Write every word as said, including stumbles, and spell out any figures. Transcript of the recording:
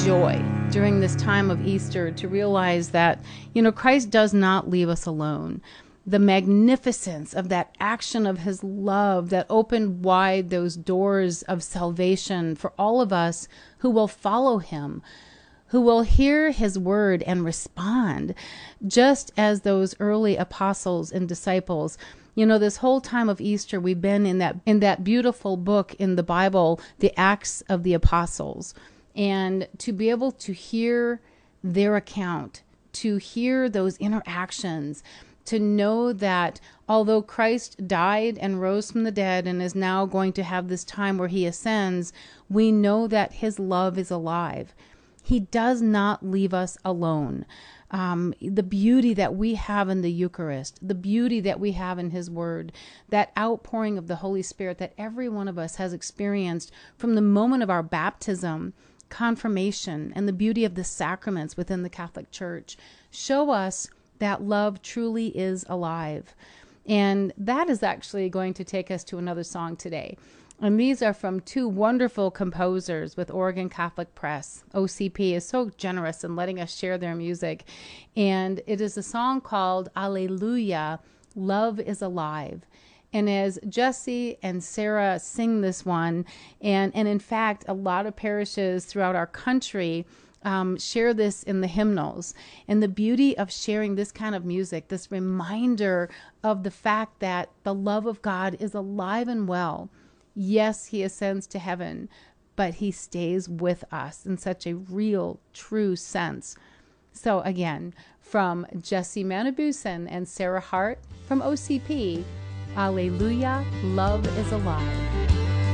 joy during this time of Easter to realize that, you know, Christ does not leave us alone. The magnificence of that action of his love that opened wide those doors of salvation for all of us who will follow him, who will hear his word and respond, just as those early apostles and disciples. You know, this whole time of Easter, we've been in that in that beautiful book in the Bible, the Acts of the Apostles. And to be able to hear their account, to hear those interactions, to know that although Christ died and rose from the dead and is now going to have this time where he ascends, we know that his love is alive. He does not leave us alone. Um, the beauty that we have in the Eucharist, the beauty that we have in his word, that outpouring of the Holy Spirit that every one of us has experienced from the moment of our baptism, confirmation, and the beauty of the sacraments within the Catholic Church show us that love truly is alive. And that is actually going to take us to another song today. And these are from two wonderful composers with Oregon Catholic Press. O C P is so generous in letting us share their music. And it is a song called Alleluia, Love is Alive. And as Jesse and Sarah sing this one, and, and in fact, a lot of parishes throughout our country Um, share this in the hymnals. And the beauty of sharing this kind of music, this reminder of the fact that the love of God is alive and well. Yes, he ascends to heaven, but he stays with us in such a real, true sense. So again, from Jesse Manibusan and Sarah Hart from O C P, Alleluia, Love is Alive.